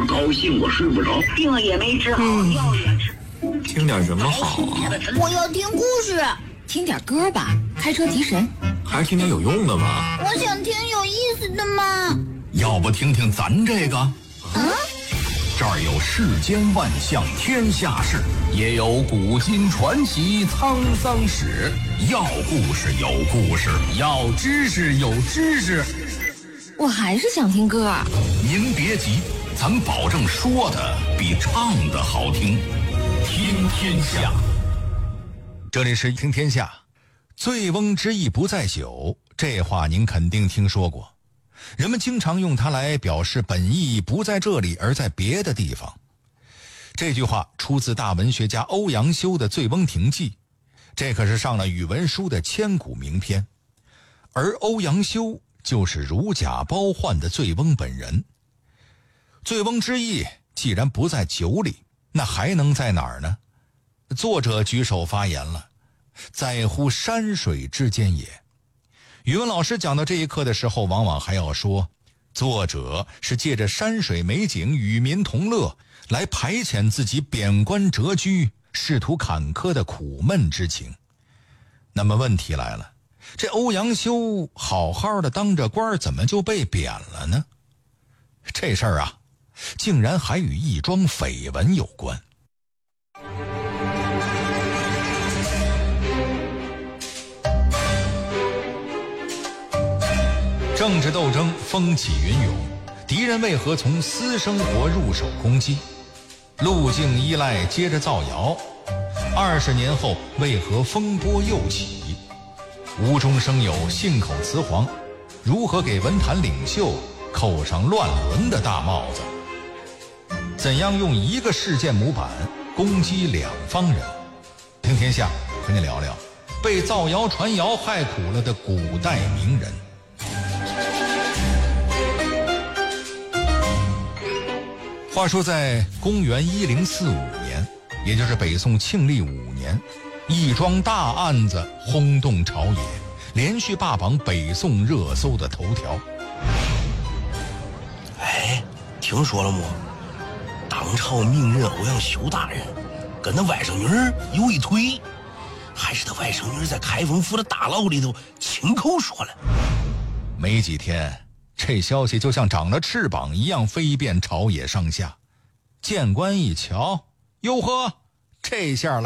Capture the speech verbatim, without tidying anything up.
高兴，我睡不着， 病了也没治好，嗯、药也吃。 听点什么好啊？ 我要听故事。 听点歌吧，开车提神。 还是听点有用的吧。 我想听有意思的嘛。 要不听听咱这个？ 啊？ 这儿有世间万象天下事，也有古今传奇沧桑史。要故事有故事，要知识有知识。 我还是想听歌。 您别急，咱保证说的比唱的好听。听天下， 这里是听天下。醉翁之意不在酒，这话您肯定听说过。人们经常用它来表示本意不在这里，而在别的地方。这句话出自大文学家欧阳修的《醉翁亭记》，这可是上了语文书的千古名篇。而欧阳修就是如假包换的醉翁本人。醉翁之意既然不在酒里，那还能在哪儿呢？作者举手发言了，在乎山水之间也。语文老师讲到这一课的时候，往往还要说，作者是借着山水美景与民同乐，来排遣自己贬官谪居、仕途坎坷的苦闷之情。那么问题来了，这欧阳修好好的当着官，怎么就被贬了呢？这事儿啊，竟然还与一桩绯闻有关。政治斗争风起云涌，敌人为何从私生活入手攻击？路径依赖接着造谣，二十年后为何风波又起？无中生有，信口雌黄，如何给文坛领袖扣上乱伦的大帽子？怎样用一个事件模板攻击两方人？听天下和你聊聊被造谣传谣害苦了的古代名人。话说在公元一零四五年，也就是北宋庆历五年，一桩大案子轰动朝野，连续霸榜北宋热搜的头条。 哎，听说了没？当朝名人欧阳修大人跟那外甥女儿有一腿，还是他外甥女儿在开封府的大牢里头亲口说了。 没几天，这消息就像长了翅膀一样飞遍朝野上下。谏官一瞧，哟呵，这下